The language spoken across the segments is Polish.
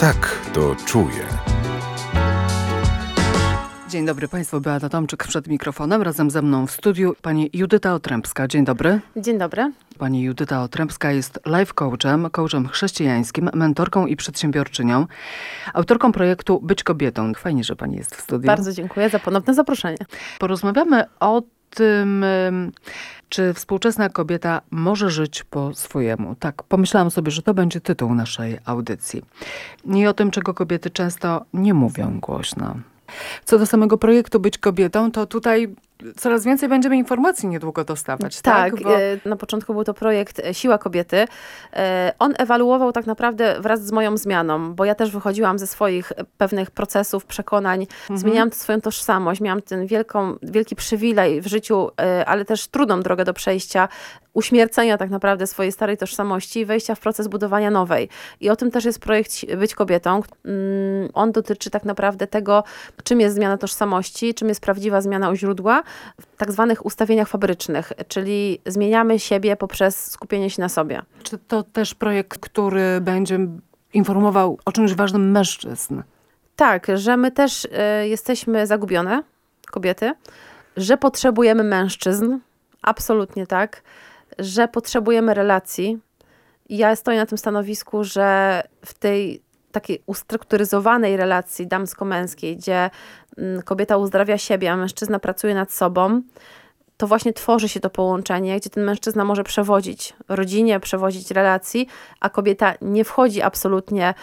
tak to czuje. Dzień dobry Państwu, Beata Tomczyk przed mikrofonem. Razem ze mną w studiu pani Judyta Otrębska. Dzień dobry. Dzień dobry. Pani Judyta Otrębska jest life coachem, coachem chrześcijańskim, mentorką i przedsiębiorczynią, autorką projektu Być kobietą. Fajnie, że pani jest w studiu. Bardzo dziękuję za ponowne zaproszenie. Porozmawiamy o tym, czy współczesna kobieta może żyć po swojemu. Tak, pomyślałam sobie, że to będzie tytuł naszej audycji. I o tym, czego kobiety często nie mówią głośno. Co do samego projektu Być kobietą, to tutaj coraz więcej będziemy informacji niedługo dostawać. Tak, na początku był to projekt Siła Kobiety. On ewaluował tak naprawdę wraz z moją zmianą, bo ja też wychodziłam ze swoich pewnych procesów, przekonań. Zmieniałam swoją tożsamość, miałam ten wielki przywilej w życiu, ale też trudną drogę do przejścia, uśmiercenia tak naprawdę swojej starej tożsamości i wejścia w proces budowania nowej. I o tym też jest projekt Być kobietą. On dotyczy tak naprawdę tego, czym jest zmiana tożsamości, czym jest prawdziwa zmiana u źródła, w tak zwanych ustawieniach fabrycznych, czyli zmieniamy siebie poprzez skupienie się na sobie. Czy to też projekt, który będzie informował o czymś ważnym mężczyzn? Tak, że my też jesteśmy zagubione, kobiety, że potrzebujemy mężczyzn, absolutnie tak, że potrzebujemy relacji. Ja stoję na tym stanowisku, że w tej takiej ustrukturyzowanej relacji damsko-męskiej, gdzie kobieta uzdrawia siebie, a mężczyzna pracuje nad sobą, to właśnie tworzy się to połączenie, gdzie ten mężczyzna może przewodzić rodzinie, przewodzić relacji, a kobieta nie wchodzi absolutnie,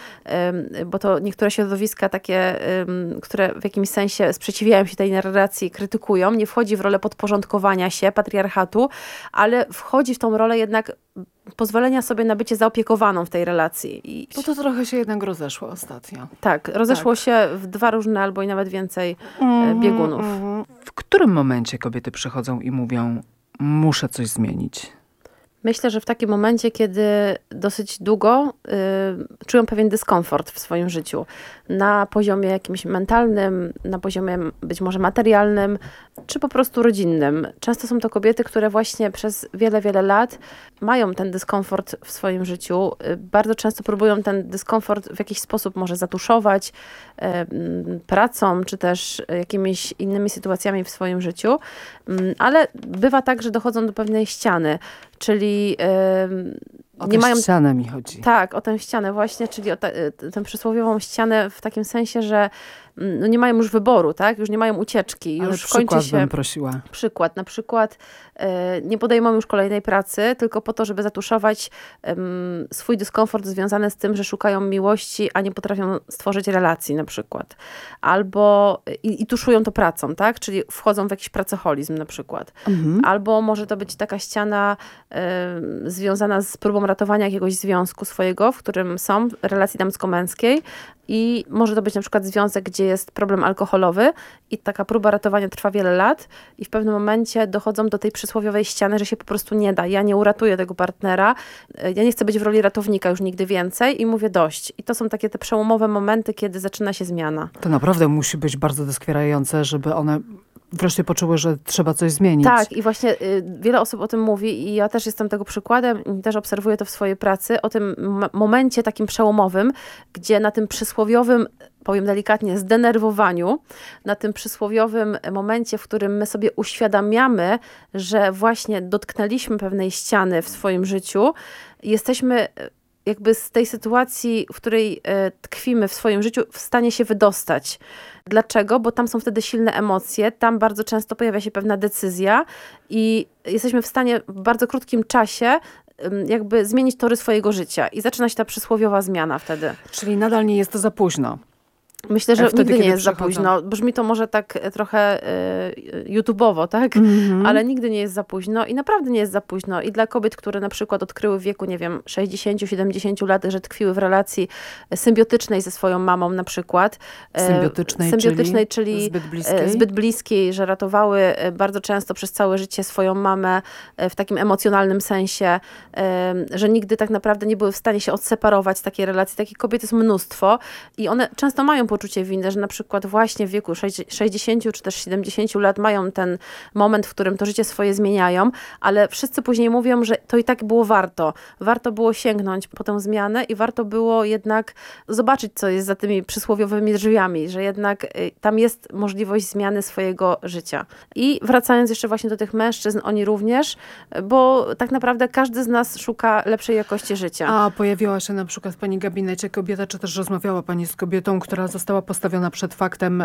bo to niektóre środowiska takie, które w jakimś sensie sprzeciwiają się tej narracji, krytykują, nie wchodzi w rolę podporządkowania się, patriarchatu, ale wchodzi w tą rolę jednak pozwolenia sobie na bycie zaopiekowaną w tej relacji. Bo to trochę się jednak rozeszło ostatnio. Tak, rozeszło się w dwa różne albo i nawet więcej biegunów. W którym momencie kobiety przychodzą i mówią, muszę coś zmienić? Myślę, że w takim momencie, kiedy dosyć długo czują pewien dyskomfort w swoim życiu. Na poziomie jakimś mentalnym, na poziomie być może materialnym, czy po prostu rodzinnym. Często są to kobiety, które właśnie przez wiele, wiele lat mają ten dyskomfort w swoim życiu. Bardzo często próbują ten dyskomfort w jakiś sposób może zatuszować pracą, czy też jakimiś innymi sytuacjami w swoim życiu. Ale bywa tak, że dochodzą do pewnej ściany, czyli o nie mają... ścianę mi chodzi. Tak, o tę ścianę właśnie, czyli o tę przysłowiową ścianę w takim sensie, że no nie mają już wyboru, tak? Już nie mają ucieczki. Ale już przykład kończy się... bym prosiła. Przykład. Na przykład nie podejmą już kolejnej pracy, tylko po to, żeby zatuszować swój dyskomfort związany z tym, że szukają miłości, a nie potrafią stworzyć relacji na przykład. Albo i tuszują to pracą, tak? Czyli wchodzą w jakiś pracoholizm na przykład. Albo może to być taka ściana związana z próbą ratowania jakiegoś związku swojego, w którym są relacji damsko-męskiej i może to być na przykład związek, gdzie jest problem alkoholowy i taka próba ratowania trwa wiele lat i w pewnym momencie dochodzą do tej przysłowiowej ściany, że się po prostu nie da. Ja nie uratuję tego partnera, ja nie chcę być w roli ratownika już nigdy więcej i mówię dość. I to są takie te przełomowe momenty, kiedy zaczyna się zmiana. To naprawdę musi być bardzo doskwierające, żeby one wreszcie poczuły, że trzeba coś zmienić. Tak, i właśnie wiele osób o tym mówi i ja też jestem tego przykładem i też obserwuję to w swojej pracy, o tym momencie takim przełomowym, gdzie na tym przysłowiowym, powiem delikatnie, zdenerwowaniu, na tym przysłowiowym momencie, w którym my sobie uświadamiamy, że właśnie dotknęliśmy pewnej ściany w swoim życiu, jesteśmy jakby z tej sytuacji, w której tkwimy w swoim życiu, w stanie się wydostać. Dlaczego? Bo tam są wtedy silne emocje, tam bardzo często pojawia się pewna decyzja i jesteśmy w stanie w bardzo krótkim czasie jakby zmienić tory swojego życia i zaczyna się ta przysłowiowa zmiana wtedy. Czyli nadal nie jest to za późno. Myślę, że nigdy nie jest za późno. Brzmi to może tak trochę YouTube'owo, tak? Ale nigdy nie jest za późno i naprawdę nie jest za późno. I dla kobiet, które na przykład odkryły w wieku, nie wiem, 60-70 lat, że tkwiły w relacji symbiotycznej ze swoją mamą na przykład. Symbiotycznej, czyli zbyt bliskiej, że ratowały bardzo często przez całe życie swoją mamę w takim emocjonalnym sensie, że nigdy tak naprawdę nie były w stanie się odseparować z takiej relacji. Takich kobiet jest mnóstwo i one często mają poczucie winy, że na przykład właśnie w wieku 60 czy też 70 lat mają ten moment, w którym to życie swoje zmieniają, ale wszyscy później mówią, że to i tak było warto. Warto było sięgnąć po tę zmianę i warto było jednak zobaczyć, co jest za tymi przysłowiowymi drzwiami, że jednak tam jest możliwość zmiany swojego życia. I wracając jeszcze właśnie do tych mężczyzn, oni również, bo tak naprawdę każdy z nas szuka lepszej jakości życia. A pojawiła się na przykład w pani gabinecie kobieta, czy też rozmawiała pani z kobietą, która została postawiona przed faktem,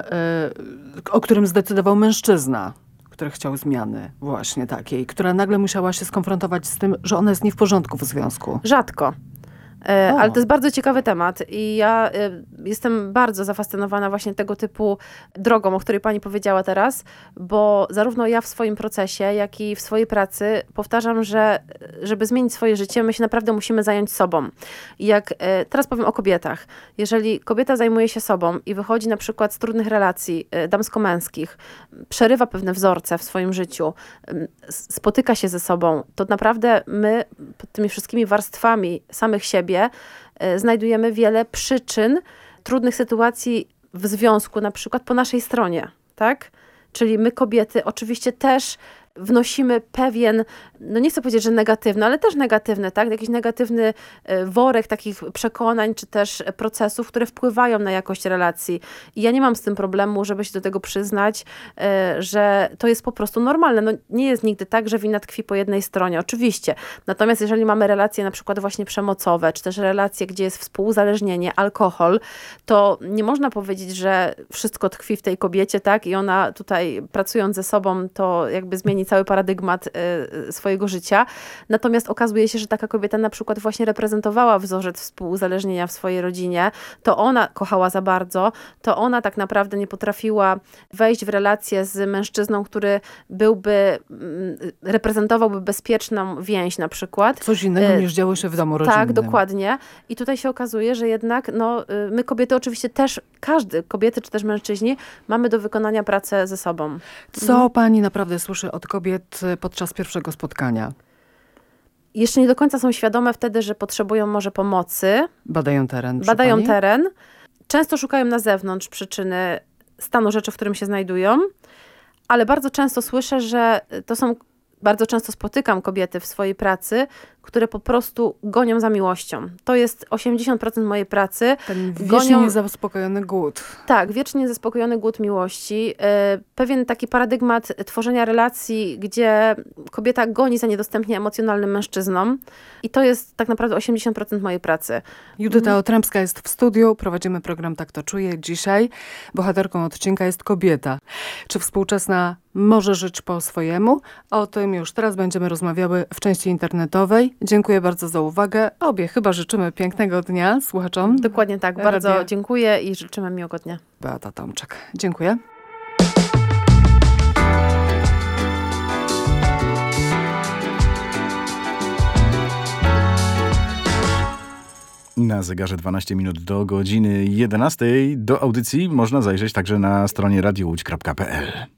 o którym zdecydował mężczyzna, który chciał zmiany właśnie takiej, która nagle musiała się skonfrontować z tym, że ona jest nie w porządku w związku. Rzadko. Ale to jest bardzo ciekawy temat i ja jestem bardzo zafascynowana właśnie tego typu drogą, o której pani powiedziała teraz, bo zarówno ja w swoim procesie, jak i w swojej pracy powtarzam, że żeby zmienić swoje życie, my się naprawdę musimy zająć sobą. I jak teraz powiem o kobietach. Jeżeli kobieta zajmuje się sobą i wychodzi na przykład z trudnych relacji damsko-męskich, przerywa pewne wzorce w swoim życiu, spotyka się ze sobą, to naprawdę my pod tymi wszystkimi warstwami samych siebie znajdujemy wiele przyczyn trudnych sytuacji w związku, na przykład po naszej stronie, tak? Czyli my kobiety oczywiście też wnosimy pewien, no nie chcę powiedzieć, że negatywny, ale też negatywny, tak? Jakiś negatywny worek takich przekonań, czy też procesów, które wpływają na jakość relacji. I ja nie mam z tym problemu, żeby się do tego przyznać, że to jest po prostu normalne. No nie jest nigdy tak, że wina tkwi po jednej stronie, oczywiście. Natomiast jeżeli mamy relacje na przykład właśnie przemocowe, czy też relacje, gdzie jest współuzależnienie, alkohol, to nie można powiedzieć, że wszystko tkwi w tej kobiecie, tak? I ona tutaj pracując ze sobą, to jakby zmieni cały paradygmat swojego życia. Natomiast okazuje się, że taka kobieta na przykład właśnie reprezentowała wzorzec współuzależnienia w swojej rodzinie, to ona kochała za bardzo, to ona tak naprawdę nie potrafiła wejść w relację z mężczyzną, który reprezentowałby bezpieczną więź na przykład. Coś innego niż działo się w domu rodzinnym. Tak, dokładnie. I tutaj się okazuje, że jednak my kobiety oczywiście też, kobiety czy też mężczyźni, mamy do wykonania pracę ze sobą. Co pani naprawdę słyszy od kobiet podczas pierwszego spotkania? Jeszcze nie do końca są świadome wtedy, że potrzebują może pomocy. Badają teren. Badają teren. Często szukają na zewnątrz przyczyny stanu rzeczy, w którym się znajdują, ale bardzo często słyszę, że bardzo często spotykam kobiety w swojej pracy, które po prostu gonią za miłością. To jest 80% mojej pracy. Ten wiecznie niezaspokojony głód. Tak, wiecznie niezaspokojony głód miłości. Pewien taki paradygmat tworzenia relacji, gdzie kobieta goni za niedostępnie emocjonalnym mężczyzną. I to jest tak naprawdę 80% mojej pracy. Judyta Otrębska jest w studiu. Prowadzimy program Tak to czuję. Dzisiaj bohaterką odcinka jest kobieta. Czy współczesna może żyć po swojemu? O tym już teraz będziemy rozmawiały w części internetowej. Dziękuję bardzo za uwagę. Obie chyba życzymy pięknego dnia słuchaczom. Dokładnie tak. Bardzo dziękuję i życzymy miłego dnia. Beata Tomczak. Dziękuję. Na zegarze 12 minut do godziny 11. Do audycji można zajrzeć także na stronie radiołódź.pl.